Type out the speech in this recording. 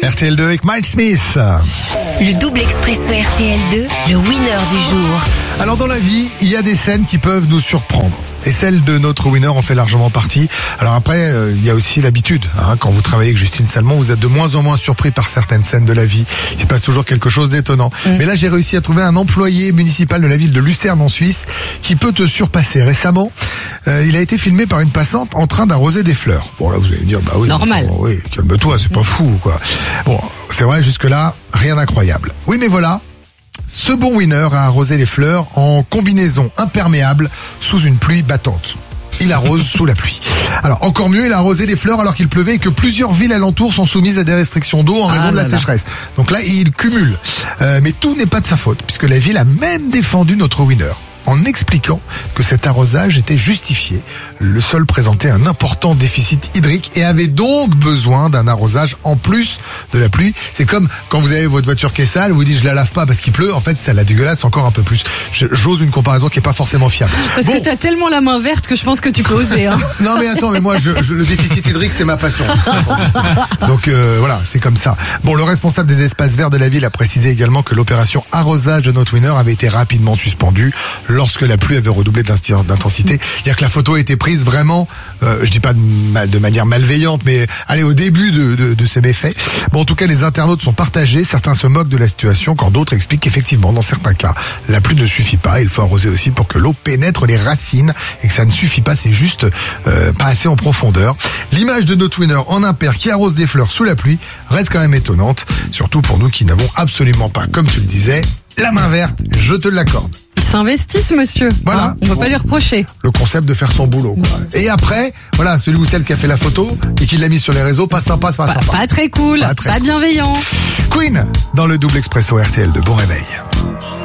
RTL2 avec Miles Smith. Le double expresso RTL2, le winner du jour. Alors dans la vie, il y a des scènes qui peuvent nous surprendre. Et celle de notre winner en fait largement partie. Alors après, il y a aussi l'habitude. Quand vous travaillez avec Justine Salmon, vous êtes de moins en moins surpris par certaines scènes de la vie. Il se passe toujours quelque chose d'étonnant. Mais là, j'ai réussi à trouver un employé municipal de la ville de Lucerne en Suisse qui peut te surpasser. Récemment, il a été filmé par une passante en train d'arroser des fleurs. Bon là, vous allez me dire, bah oui, normal. Oui, calme-toi, c'est pas fou quoi. Bon, c'est vrai, jusque-là, rien d'incroyable. Oui, mais voilà. Ce bon winner a arrosé les fleurs en combinaison imperméable sous une pluie battante. Il arrose sous la pluie. Alors encore mieux, il a arrosé les fleurs alors qu'il pleuvait et que plusieurs villes alentours sont soumises à des restrictions d'eau en raison de la sécheresse. Donc là, il cumule. Mais tout n'est pas de sa faute, puisque la ville a même défendu notre winner en expliquant que cet arrosage était justifié. Le sol présentait un important déficit hydrique et avait donc besoin d'un arrosage en plus de la pluie. C'est comme quand vous avez votre voiture qui est sale, vous dites je la lave pas parce qu'il pleut, en fait ça la dégueulasse encore un peu plus. J'ose une comparaison qui est pas forcément fiable. Parce que t'as tellement la main verte que je pense que tu peux oser. Non mais attends, mais moi le déficit hydrique c'est ma passion. Donc voilà, c'est comme ça. Bon, le responsable des espaces verts de la ville a précisé également que l'opération arrosage de notre winner avait été rapidement suspendue lorsque la pluie avait redoublé d'intensité. C'est-à-dire que la photo a été prise vraiment, je dis pas de manière malveillante, mais allez, au début de ces méfaits. Bon, en tout cas, les internautes sont partagés. Certains se moquent de la situation, quand d'autres expliquent qu'effectivement, dans certains cas, la pluie ne suffit pas. Il faut arroser aussi pour que l'eau pénètre les racines et que ça ne suffit pas, c'est juste pas assez en profondeur. L'image de notre winner en impair qui arrose des fleurs sous la pluie reste quand même étonnante, surtout pour nous qui n'avons absolument pas, comme tu le disais, la main verte, je te l'accorde. Il s'investit ce monsieur. Voilà. On va pas lui reprocher. Le concept de faire son boulot, quoi. Et après, voilà, celui ou celle qui a fait la photo et qui l'a mis sur les réseaux, pas sympa, c'est pas sympa. Pas très cool, pas bienveillant. Queen, dans le double expresso RTL de Bon Réveil.